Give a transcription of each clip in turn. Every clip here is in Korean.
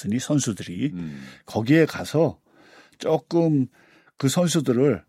있으니 선수들이 거기에 가서 조금 그 선수들을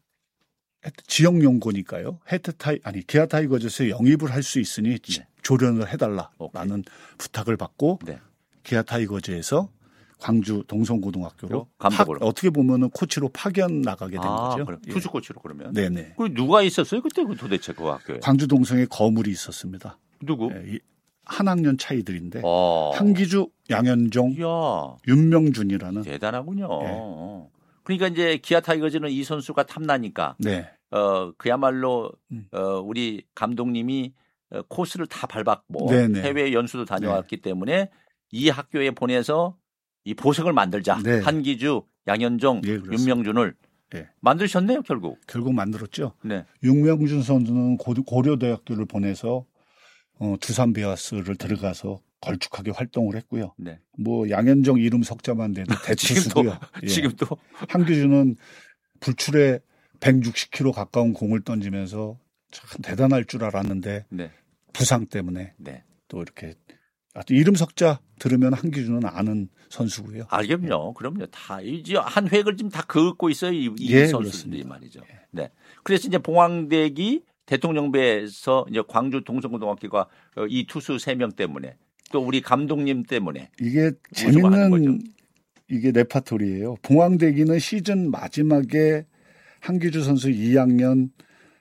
지역 연고니까요. 기아 타이거즈에서 영입을 할 수 있으니 조련을 해달라라는 부탁을 받고 기아 타이거즈에서 광주 동성고등학교로 어떻게 보면은 코치로 파견 나가게 된 거죠. 투수 코치로 그러면. 네네. 그 누가 있었어요 그때 도대체 그 학교에? 광주 동성에 거물이 있었습니다. 누구? 한 학년 차이들인데 한기주, 양현종, 윤명준이라는. 대단하군요. 네. 그러니까 이제 기아 타이거즈는 이 선수가 탐나니까. 네. 그야말로 우리 감독님이 코스를 다 밟았고 해외 연수도 다녀왔기 때문에 이 학교에 보내서 이 보석을 만들자. 네. 한기주, 양현종, 윤명준을 만드셨네요, 결국. 결국 만들었죠. 네. 윤명준 선수는 고려대학교를 보내서 두산 베어스를 들어가서 걸쭉하게 활동을 했고요. 네. 뭐 양현종 이름 석자만 돼도 대투수고요. 지금도 한기주는 불출에 160km 가까운 공을 던지면서 참 대단할 줄 알았는데 부상 때문에 또 이렇게 이름 석자 들으면 한기주는 아는 선수고요. 그럼요. 다 이제 한 획을 지금 다 긋고 있어요. 이 선수들이 말이죠. 네. 그래서 이제 봉황대기 대통령배에서 이제 광주 동성고등학교가 이 투수 3명 때문에 또 우리 감독님 때문에 이게 재밌는 이게 레파토리예요. 봉황대기는 시즌 마지막에 한기주 선수 2학년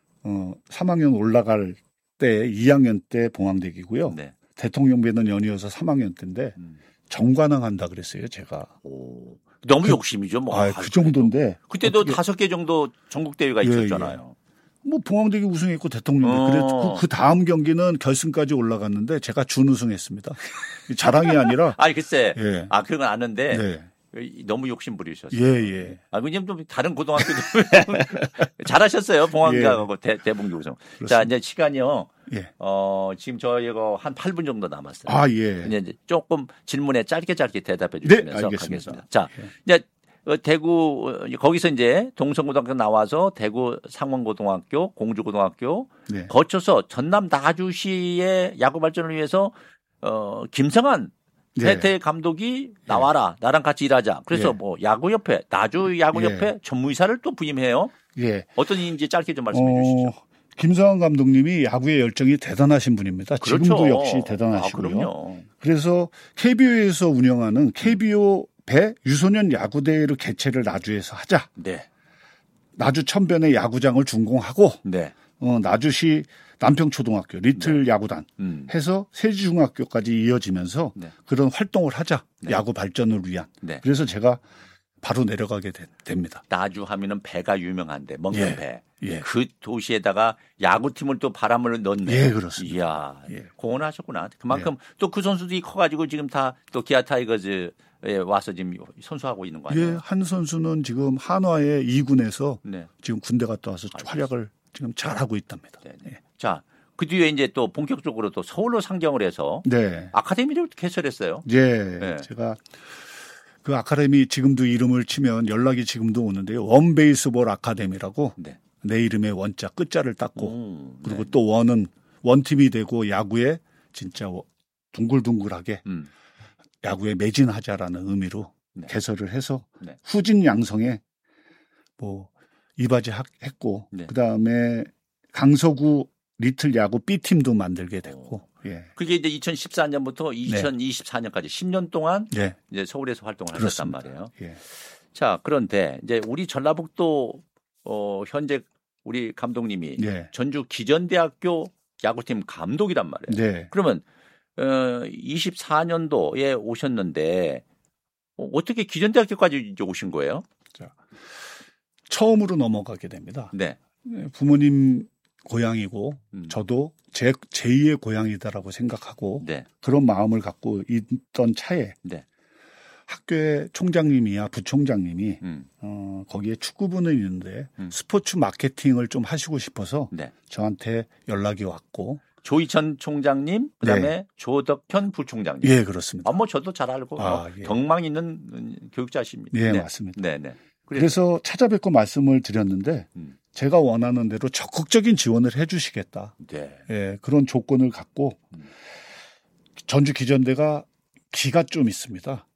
3학년 올라갈 때 2학년 때 봉황대기고요. 네. 대통령배는 연이어서 3학년 때인데 정관왕 한다 그랬어요, 제가. 너무 욕심이죠, 뭐. 그 정도인데. 그때도 5개 정도 전국 대회가 있었잖아요. 뭐 봉황대기 우승했고 대통령배. 그래서 그 다음 경기는 결승까지 올라갔는데 제가 준우승했습니다. 자랑이 아니라. 글쎄. 그런 건 아는데. 너무 욕심 부리셨어요. 왜냐면 좀 다른 고등학교도 잘하셨어요. 봉황대하고 대봉기 우승. 자, 이제 시간이요. 지금 저희가 한 8분 정도 남았어요. 이제 조금 질문에 짧게 대답해 주시면서 가겠습니다. 자, 이제 대구 거기서 이제 동성고등학교 나와서 대구 상원고등학교, 공주고등학교 거쳐서 전남 나주시의 야구 발전을 위해서 김성한 태태 감독이 나와라. 나랑 같이 일하자. 그래서 뭐 야구협회, 나주 야구협회 전무이사를 또 부임해요. 어떤 일인지 짧게 좀 말씀해 주시죠. 김성한 감독님이 야구의 열정이 대단하신 분입니다. 그렇죠. 지금도 역시 대단하시고요. 그럼요. 그래서 KBO에서 운영하는 KBO 배 유소년 야구대회를 개최를 나주에서 하자. 나주 천변의 야구장을 준공하고 나주시 남평초등학교 리틀 야구단 해서 세지중학교까지 이어지면서 그런 활동을 하자. 야구 발전을 위한. 그래서 제가 바로 내려가게 됩니다. 나주 하면은 배가 유명한데 먹는 배. 그 도시에다가 야구팀을 또 바람을 넣네. 그렇습니다. 이야, 공헌하셨구나. 그만큼 또 그 선수들이 커가지고 지금 다 또 기아 타이거즈에 와서 지금 선수하고 있는 거 아니에요? 한 선수는 지금 한화의 2군에서 지금 군대 갔다 와서 활약을 지금 잘하고 있답니다. 자, 그 뒤에 이제 또 본격적으로 또 서울로 상경을 해서 아카데미를 개설했어요. 제가 그 아카데미 지금도 이름을 치면 연락이 지금도 오는데요. 원베이스볼 아카데미라고 내 이름의 원자 끝자를 땄고 그리고 또 원팀이 되고 야구에 진짜 둥글둥글하게 야구에 매진하자라는 의미로 개설을 해서 후진 양성에 뭐 이바지 했고 그다음에 강서구 리틀 야구 B팀도 만들게 됐고 그게 이제 2014년부터 2024년까지 10년 동안 이제 서울에서 활동을 하셨단 말이에요. 자, 그런데 이제 우리 전라북도 현재 우리 감독님이 전주 기전대학교 야구팀 감독이란 말이에요. 그러면 24년도에 오셨는데 어떻게 기전대학교까지 이제 오신 거예요? 자, 처음으로 넘어가게 됩니다. 부모님 고향이고 저도 제2의 고향이다라고 생각하고 그런 마음을 갖고 있던 차에 학교의 총장님이야 부총장님이 거기에 축구부는 있는데 스포츠 마케팅을 좀 하시고 싶어서 저한테 연락이 왔고 조희천 총장님 그다음에 조덕현 부총장님. 그렇습니다. 뭐 저도 잘 알고 덕망 있는 교육자십니다. 맞습니다. 그래서 찾아뵙고 말씀을 드렸는데 제가 원하는 대로 적극적인 지원을 해 주시겠다. 그런 조건을 갖고 전주 기전대가 기가 좀 있습니다.